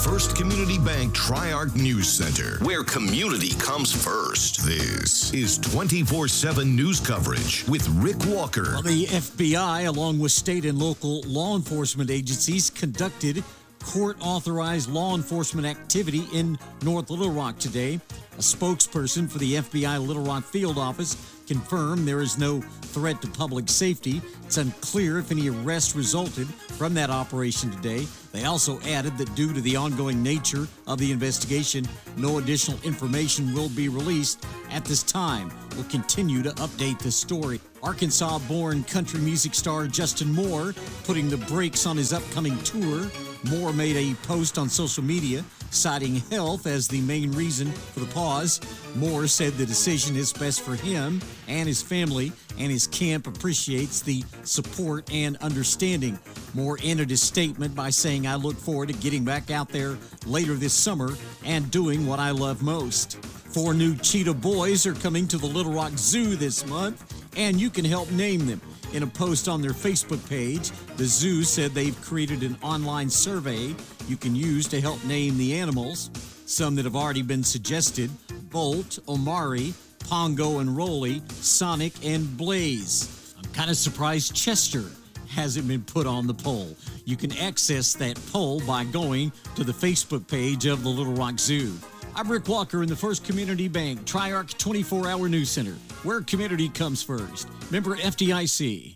First Community Bank Triarch News Center, where community comes first. This is 24/7 news coverage with Rick Walker. Well, the FBI, along with state and local law enforcement agencies, conducted court-authorized law enforcement activity in North Little Rock today. A spokesperson for the FBI Little Rock field office confirmed there is no threat to public safety. It's unclear if any arrest resulted from that operation today. They also added that due to the ongoing nature of the investigation, no additional information will be released at this time. We'll continue to update this story. Arkansas-born country music star Justin Moore putting the brakes on his upcoming tour. Moore made a post on social media citing health as the main reason for the pause. Moore said the decision is best for him and his family, and his camp appreciates the support and understanding. Moore ended his statement by saying, "I look forward to getting back out there later this summer and doing what I love most." 4 new cheetah boys are coming to the Little Rock Zoo this month, and you can help name them. In a post on their Facebook page, the zoo said they've created an online survey you can use to help name the animals. Some that have already been suggested: Bolt, Omari, Pongo and Rolly, Sonic, and Blaze. I'm kind of surprised Chester hasn't been put on the poll. You can access that poll by going to the Facebook page of the Little Rock Zoo. I'm Rick Walker in the First Community Bank Triarch 24-hour news center, where community comes first. Member FDIC.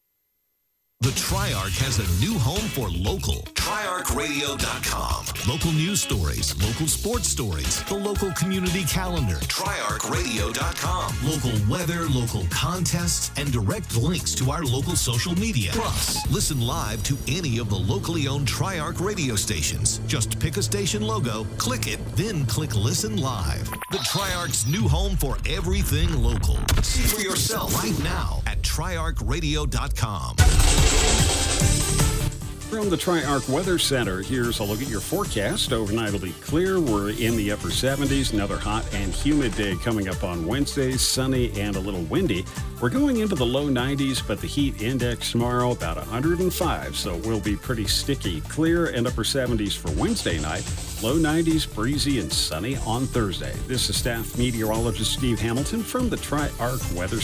The Triarch has a new home for local. TriarchRadio.com. Local news stories, local sports stories, the local community calendar. TriarchRadio.com. Local weather, local contests, and direct links to our local social media. Plus, listen live to any of the locally owned Triarch radio stations. Just pick a station logo, click it, then click Listen Live. The Triarch's new home for everything local. See for yourself right now at TriarchRadio.com. From the Triarch Weather Center, here's a look at your forecast. Overnight will be clear. We're in the upper 70s. Another hot and humid day coming up on Wednesday. Sunny and a little windy. We're going into the low 90s, but the heat index tomorrow about 105, so we'll be pretty sticky. Clear and upper 70s for Wednesday night. Low 90s, breezy and sunny on Thursday. This is staff meteorologist Steve Hamilton from the Triarch Weather Center.